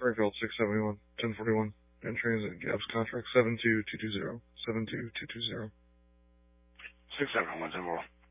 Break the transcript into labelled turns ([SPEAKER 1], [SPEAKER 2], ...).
[SPEAKER 1] Springfield 671 1041. In transit, Gabs contract 72220. 72220.
[SPEAKER 2] 671 1041.